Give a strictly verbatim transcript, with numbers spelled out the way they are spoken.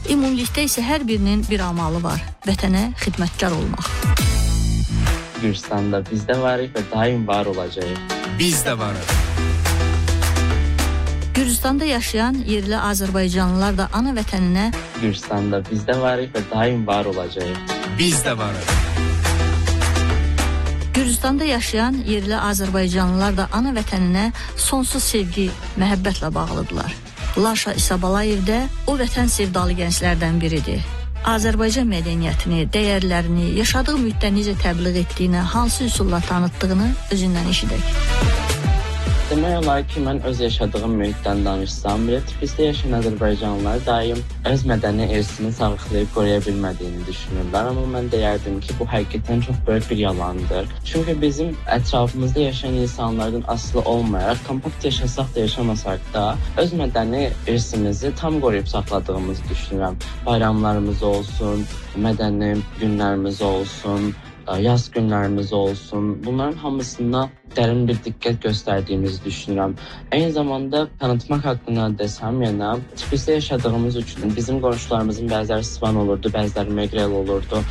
Ümumilikdə isə hər birinin bir amalı var. Vətənə xidmətkar olmaq. Gürcüstanda biz də varıq və daim var olacağıq. Biz də varıq. Gürcüstanda yaşayan yerli Azərbaycanlılar da ana vətəninə Gürcüstanda biz də varıq və daim var olacağıq. Biz də varıq. Gürcüstanda yaşayan yerli Azərbaycanlılar da ana vətəninə sonsuz sevgi, məhəbbətlə bağlıdırlar. Laşa İsabalayev də o vətən sevdalı gənclərdən biridir. Azərbaycan mədəniyyətini, dəyərlərini, yaşadığı müddətdə necə təbliğ etdiyini, hansı üsulla tanıtdığını özündən eşidək. Demək olar ki, mən öz yaşadığım mühitdən danışsam, belə Tiflisdə yaşayan Azərbaycanlılar daim öz mədəni irsini saxlayıb qoruya bilmədiyini düşünürlər. Amma mən deyərdim ki, bu həqiqətən çox böyük bir yalandır. Çünki bizim ətrafımızda yaşayan insanlardan asılı olmayaraq, kompakt yaşasaq da yaşamasaq da, öz mədəni irsimizi tam qoruyub saxladığımızı düşünürəm. Bayramlarımız olsun, mədəni günlərimiz olsun, yaz günlərimiz olsun. Bunların hamısına dərin bir diqqət göstərdiyimizi düşünürəm. Eyni zamanda tanıtmaq haqqında desəm, yəni Tiflisdə yaşadığımız üçün bizim qonşularımızın bəziləri Svan olurdu, bəziləri Megrel olurdu.